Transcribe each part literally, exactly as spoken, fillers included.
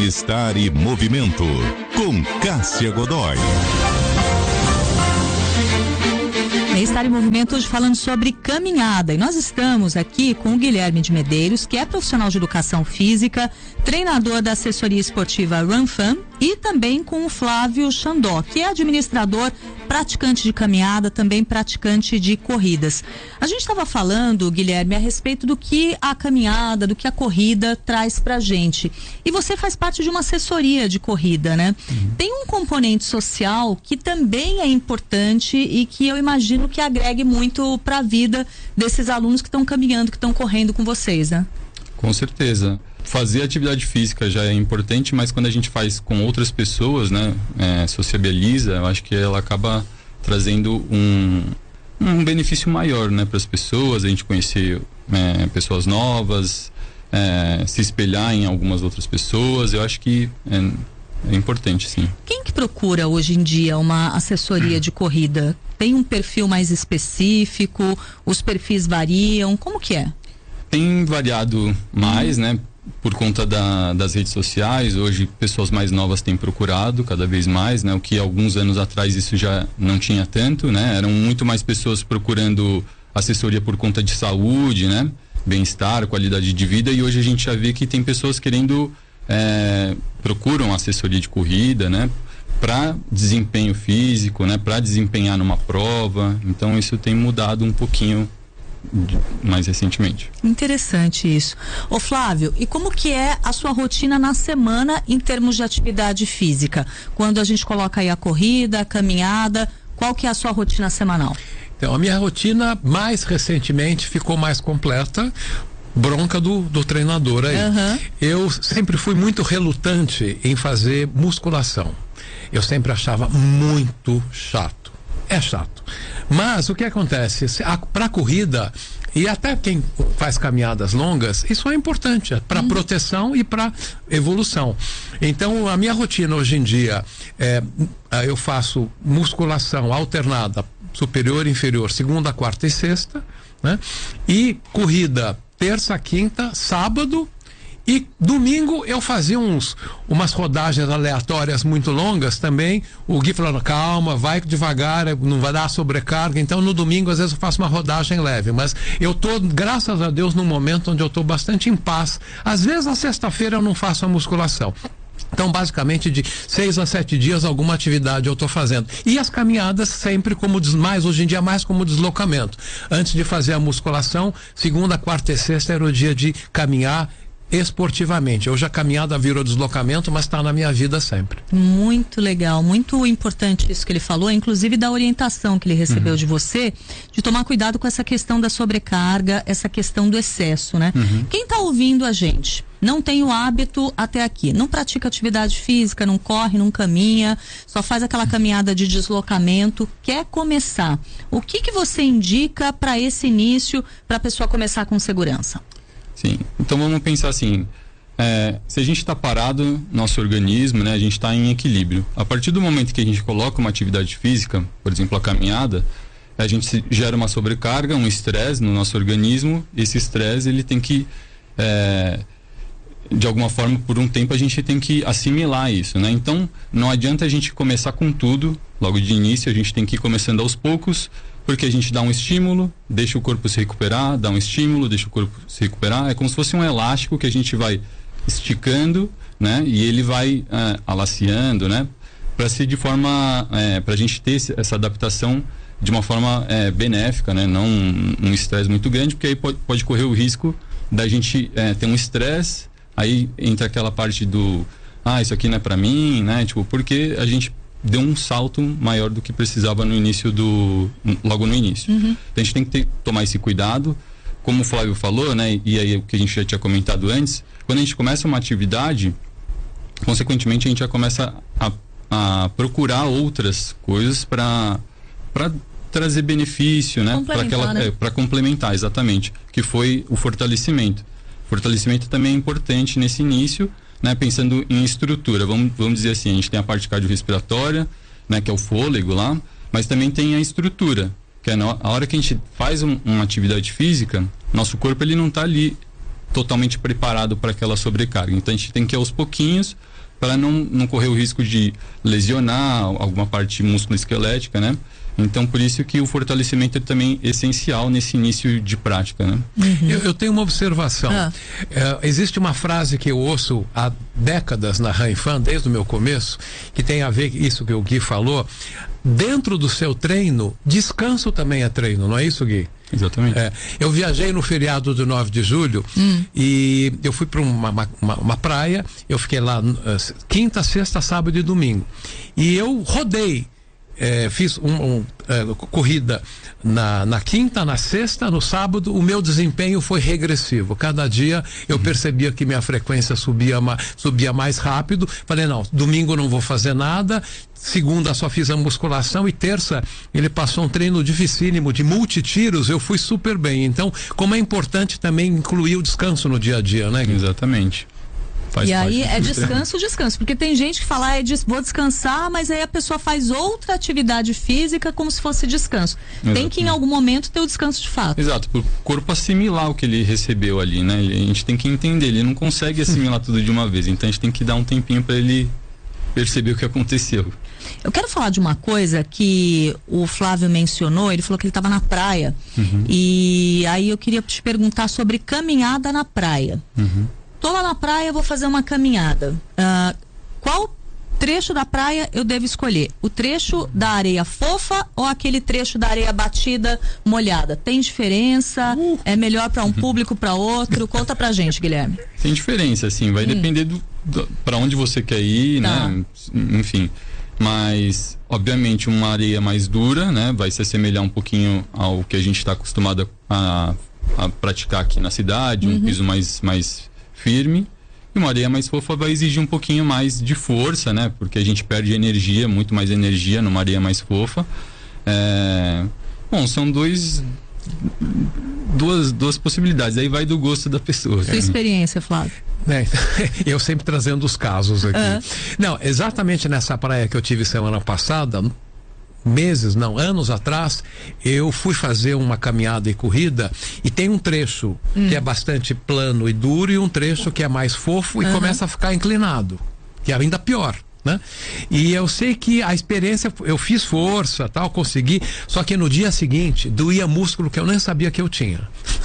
Bem-Estar e Movimento, com Cássia Godoy. Bem-Estar em Movimento, hoje falando sobre caminhada, e nós estamos aqui com o Guilherme de Medeiros, que é profissional de educação física, treinador da assessoria esportiva RunFan, e também com o Flávio Xandó, que é administrador, praticante de caminhada, também praticante de corridas. A gente estava falando, Guilherme, a respeito do que a caminhada, do que a corrida traz pra gente. E você faz parte de uma assessoria de corrida, né? Uhum. Tem um componente social que também é importante e que eu imagino que agregue muito para a vida desses alunos que estão caminhando, que estão correndo com vocês, né? Com certeza. Fazer atividade física já é importante, mas quando a gente faz com outras pessoas, né, é, sociabiliza, eu acho que ela acaba trazendo um, um benefício maior, né, para as pessoas, a gente conhecer é, pessoas novas, é, se espelhar em algumas outras pessoas, eu acho que é, é importante, sim. Quem que procura hoje em dia uma assessoria de corrida? Tem um perfil mais específico? Os perfis variam? Como que é? Tem variado mais, hum. né? Por conta da, das redes sociais, hoje pessoas mais novas têm procurado cada vez mais, né? O que alguns anos atrás isso já não tinha tanto, né? Eram muito mais pessoas procurando assessoria por conta de saúde, né? Bem-estar, qualidade de vida, e hoje a gente já vê que tem pessoas querendo, é, procuram assessoria de corrida, né? Para desempenho físico, né? Para desempenhar numa prova, então isso tem mudado um pouquinho mais recentemente. Interessante isso. Ô Flávio, e como que é a sua rotina na semana em termos de atividade física? Quando a gente coloca aí a corrida, a caminhada, qual que é a sua rotina semanal? Então, a minha rotina mais recentemente ficou mais completa, bronca do, do treinador aí. Uhum. Eu sempre fui muito relutante em fazer musculação. Eu sempre achava muito chato. É chato. Mas o que acontece? Para a corrida, e até quem faz caminhadas longas, isso é importante para uhum. proteção e para evolução. Então, a minha rotina hoje em dia é, eu faço musculação alternada, superior e inferior, segunda, quarta e sexta, né? E corrida terça, quinta, sábado. E domingo eu fazia uns, umas rodagens aleatórias muito longas também. O Gui falando, calma, vai devagar, não vai dar sobrecarga. Então no domingo às vezes eu faço uma rodagem leve. Mas eu tô, graças a Deus, num momento onde eu tô bastante em paz. Às vezes na sexta-feira eu não faço a musculação. Então, basicamente, de seis a sete dias, alguma atividade eu estou fazendo. E as caminhadas sempre como, des... mais hoje em dia, mais como deslocamento. Antes de fazer a musculação, segunda, quarta e sexta era o dia de caminhar esportivamente. Hoje a caminhada virou deslocamento, mas está na minha vida sempre. Muito legal, muito importante isso que ele falou, inclusive da orientação que ele recebeu uhum. de você, de tomar cuidado com essa questão da sobrecarga, essa questão do excesso, né? Uhum. Quem está ouvindo a gente, não tem o hábito até aqui, não pratica atividade física, não corre, não caminha, só faz aquela caminhada de deslocamento, quer começar. O que que você indica para esse início, para a pessoa começar com segurança? Sim, então vamos pensar assim, é, se a gente está parado, nosso organismo, né, a gente está em equilíbrio. A partir do momento que a gente coloca uma atividade física, por exemplo a caminhada, a gente gera uma sobrecarga, um estresse no nosso organismo. Esse estresse ele tem que, é, de alguma forma, por um tempo a gente tem que assimilar isso, né? Então não adianta a gente começar com tudo, logo de início a gente tem que ir começando aos poucos, porque a gente dá um estímulo, deixa o corpo se recuperar, dá um estímulo, deixa o corpo se recuperar. É como se fosse um elástico que a gente vai esticando, né? E ele vai é, alaciando, né? Para ser de forma, é, para a gente ter esse, essa adaptação de uma forma é, benéfica, né? Não um estresse muito grande, porque aí pode, pode correr o risco da gente é, ter um estresse, aí entra aquela parte do, ah, isso aqui não é para mim, né? Tipo, porque a gente deu um salto maior do que precisava no início do, logo no início. Uhum. Então a gente tem que ter, tomar esse cuidado, como o Flávio falou, né? E aí o que a gente já tinha comentado antes, quando a gente começa uma atividade, consequentemente a gente já começa a, a procurar outras coisas para para trazer benefício, né? Para aquela, né? É, para complementar, exatamente, que foi o fortalecimento. Fortalecimento também é importante nesse início, né, pensando em estrutura, vamos, vamos dizer assim, a gente tem a parte cardiorrespiratória, né, que é o fôlego lá, mas também tem a estrutura, que é na, a hora que a gente faz um, uma atividade física, nosso corpo ele não está ali totalmente preparado para aquela sobrecarga. Então a gente tem que ir aos pouquinhos para não, não correr o risco de lesionar alguma parte musculoesquelética, né? Então, por isso que o fortalecimento é também essencial nesse início de prática, né? Uhum. Eu, eu tenho uma observação. Ah. É, existe uma frase que eu ouço há décadas na Ranfan, desde o meu começo, que tem a ver com isso que o Gui falou. Dentro do seu treino, descanso também é treino, não é isso, Gui? Exatamente. É, eu viajei no feriado do nove de julho hum. e eu fui para uma, uma, uma praia, eu fiquei lá uh, quinta, sexta, sábado e domingo. E eu rodei. É, fiz uma um, uh, corrida na, na quinta, na sexta, no sábado, o meu desempenho foi regressivo. Cada dia eu percebia que minha frequência subia, ma, subia mais rápido. Falei, não, domingo não vou fazer nada. Segunda só fiz a musculação e terça ele passou um treino dificílimo de multitiros, eu fui super bem. Então, como é importante também incluir o descanso no dia a dia, né, Gui? Exatamente. Faz e aí é descanso, descanso, porque tem gente que fala, ah, é des- vou descansar, mas aí a pessoa faz outra atividade física como se fosse descanso. Exatamente. Tem que em algum momento ter o descanso de fato. Exato, para o corpo assimilar o que ele recebeu ali, né? A gente tem que entender, ele não consegue assimilar tudo de uma vez, então a gente tem que dar um tempinho para ele perceber o que aconteceu. Eu quero falar de uma coisa que o Flávio mencionou, ele falou que ele estava na praia, uhum. e aí eu queria te perguntar sobre caminhada na praia. Uhum. Tô lá na praia, vou fazer uma caminhada. Uh, qual trecho da praia eu devo escolher? O trecho da areia fofa ou aquele trecho da areia batida, molhada? Tem diferença? Uh. É melhor para um público, para outro? Conta pra gente, Guilherme. Tem diferença, sim. Vai hum. depender do, do para onde você quer ir, tá. né? Enfim. Mas, obviamente, uma areia mais dura, né? Vai se assemelhar um pouquinho ao que a gente está acostumado a, a praticar aqui na cidade, uhum. um piso mais, mais firme. E uma areia mais fofa vai exigir um pouquinho mais de força, né? Porque a gente perde energia, muito mais energia numa areia mais fofa. É... Bom, são dois... Duas, duas possibilidades, aí vai do gosto da pessoa. Sua experiência, Flávio. É, eu sempre trazendo os casos aqui. Uhum. Não, exatamente nessa praia que eu tive semana passada, meses, não, anos atrás, eu fui fazer uma caminhada e corrida e tem um trecho hum. que é bastante plano e duro e um trecho que é mais fofo e uhum. começa a ficar inclinado, que é ainda pior. Né? E eu sei que a experiência, eu fiz força, tal, consegui, só que no dia seguinte doía músculo que eu nem sabia que eu tinha.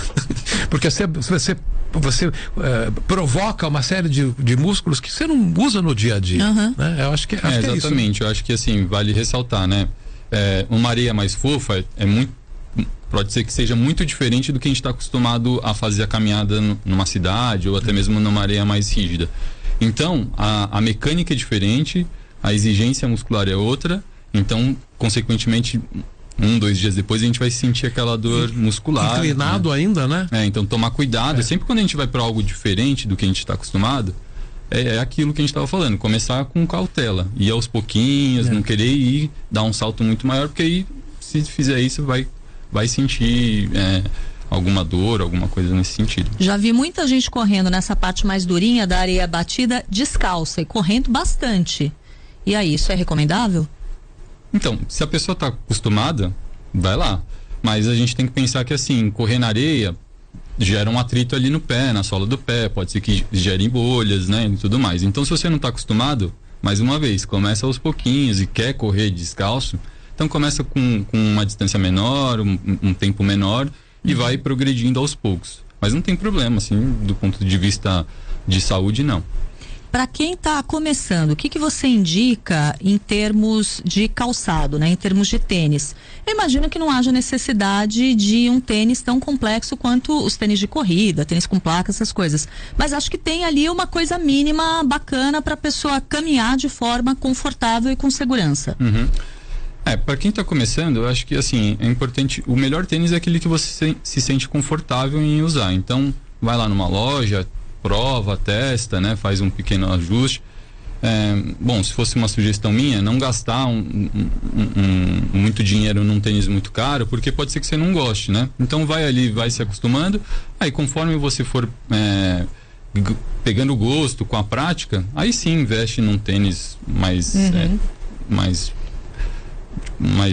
Porque você, você, você uh, provoca uma série de, de músculos que você não usa no dia a dia. Uhum. Né? Eu acho que, acho é, que é exatamente, isso. Eu acho que assim, vale ressaltar, né? É, uma areia mais fofa é, é muito, pode ser que seja muito diferente do que a gente está acostumado a fazer a caminhada n- numa cidade ou até mesmo numa areia mais rígida. Então, a, a mecânica é diferente, a exigência muscular é outra, então, consequentemente, um, dois dias depois a gente vai sentir aquela dor muscular. Inclinado, né? Ainda, né? É, então tomar cuidado. É. Sempre quando a gente vai para algo diferente do que a gente está acostumado, é, é aquilo que a gente estava falando, começar com cautela, ir aos pouquinhos, é. não querer ir, dar um salto muito maior, porque aí, se fizer isso, vai, vai sentir... É, alguma dor, alguma coisa nesse sentido. Já vi muita gente correndo nessa parte mais durinha da areia batida descalça e correndo bastante. E aí, isso é recomendável? Então, se a pessoa está acostumada, vai lá. Mas a gente tem que pensar que assim, correr na areia gera um atrito ali no pé, na sola do pé, pode ser que gere bolhas, né, e tudo mais. Então, se você não está acostumado, mais uma vez, começa aos pouquinhos e quer correr descalço, então começa com, com uma distância menor, um, um tempo menor, e vai progredindo aos poucos. Mas não tem problema, assim, do ponto de vista de saúde, não. Para quem está começando, o que, que você indica em termos de calçado, né? Em termos de tênis? Eu imagino que não haja necessidade de um tênis tão complexo quanto os tênis de corrida, tênis com placa, essas coisas. Mas acho que tem ali uma coisa mínima bacana para a pessoa caminhar de forma confortável e com segurança. Uhum. É, para quem está começando, eu acho que assim, é importante, o melhor tênis é aquele que você se, se sente confortável em usar. Então, vai lá numa loja, prova, testa, né, faz um pequeno ajuste. É, bom, se fosse uma sugestão minha, não gastar um, um, um, um, muito dinheiro num tênis muito caro, porque pode ser que você não goste, né? Então vai ali, vai se acostumando, aí conforme você for é, g- pegando gosto com a prática, aí sim investe num tênis mais, uhum. é, mais mais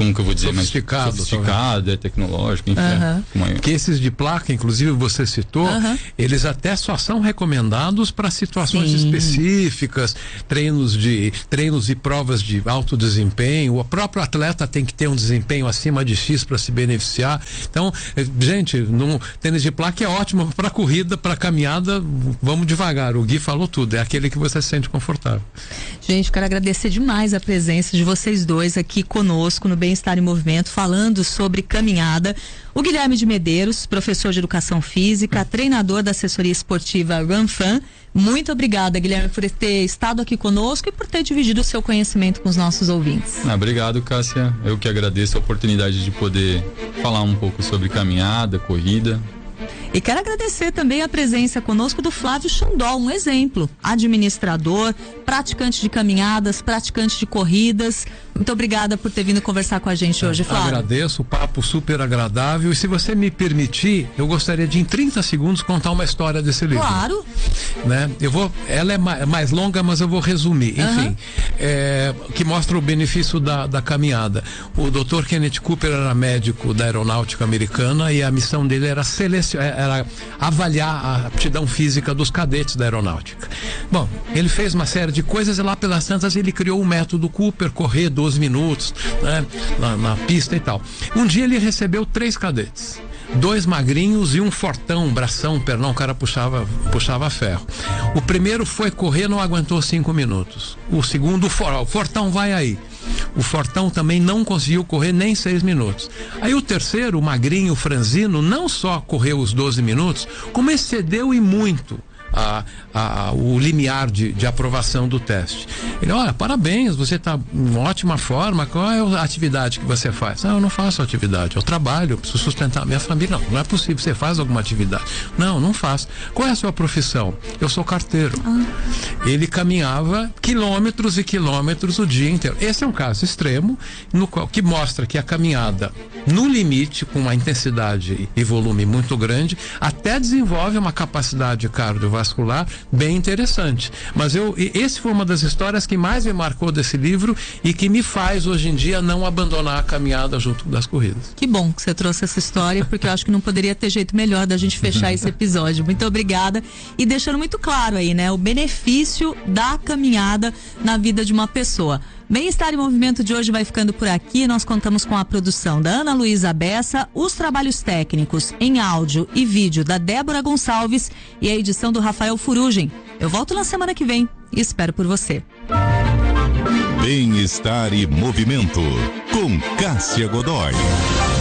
como que eu vou dizer, sofisticado, mais sofisticado, é tecnológico, enfim. Uhum. Uma... Que esses de placa, inclusive você citou, uhum. eles até só são recomendados para situações Sim. específicas, treinos de treinos e provas de alto desempenho. O próprio atleta tem que ter um desempenho acima de X para se beneficiar. Então, gente, no tênis de placa é ótimo para corrida, para caminhada. Vamos devagar. O Gui falou tudo. É aquele que você se sente confortável. Gente, quero agradecer demais a presença de vocês dois aqui conosco no Bem-Estar em Movimento, falando sobre caminhada. O Guilherme de Medeiros, professor de Educação Física, treinador da assessoria esportiva RunFan. Muito obrigada, Guilherme, por ter estado aqui conosco e por ter dividido o seu conhecimento com os nossos ouvintes. Ah, obrigado, Cássia. Eu que agradeço a oportunidade de poder falar um pouco sobre caminhada, corrida. E quero agradecer também a presença conosco do Flávio Xandol, um exemplo, administrador, praticante de caminhadas, praticante de corridas. Muito obrigada por ter vindo conversar com a gente hoje, Flávio. Agradeço, o papo super agradável. E se você me permitir, eu gostaria de em trinta segundos contar uma história desse livro. Claro. Né? Eu vou, ela é mais, mais longa, mas eu vou resumir. Enfim, uhum. é, que mostra o benefício da, da caminhada. O doutor Kenneth Cooper era médico da aeronáutica americana e a missão dele era selecionar, era avaliar a aptidão física dos cadetes da aeronáutica. Bom, ele fez uma série de coisas e lá pelas tantas ele criou o método Cooper, correr doze minutos, né, na, na pista e tal. Um dia ele recebeu três cadetes. Dois magrinhos e um fortão, um bração, perdão, o cara puxava, puxava ferro. O primeiro foi correr, não aguentou cinco minutos. O segundo, o, for, o fortão vai aí. O fortão também não conseguiu correr nem seis minutos. Aí o terceiro, o magrinho, o franzino, não só correu os doze minutos, como excedeu e muito A, a, o limiar de, de aprovação do teste. Ele, olha, parabéns, você está em ótima forma, qual é a atividade que você faz? Ah, eu não faço atividade, eu trabalho, eu preciso sustentar a minha família. Não, não é possível, você faz alguma atividade? Não, não faço. Qual é a sua profissão? Eu sou carteiro. Ah. Ele caminhava quilômetros e quilômetros o dia inteiro. Esse é um caso extremo, no qual, que mostra que a caminhada, no limite, com uma intensidade e volume muito grande, até desenvolve uma capacidade cardiovascular vascular bem interessante. Mas eu, esse foi uma das histórias que mais me marcou desse livro e que me faz hoje em dia não abandonar a caminhada junto das corridas. Que bom que você trouxe essa história, porque eu acho que não poderia ter jeito melhor da gente fechar esse episódio. Muito obrigada. E deixando muito claro aí, né, o benefício da caminhada na vida de uma pessoa. Bem-Estar em Movimento de hoje vai ficando por aqui. Nós contamos com a produção da Ana Luísa Bessa, os trabalhos técnicos em áudio e vídeo da Débora Gonçalves e a edição do Rafael Furugem. Eu volto na semana que vem e espero por você. Bem-Estar e Movimento com Cássia Godoy.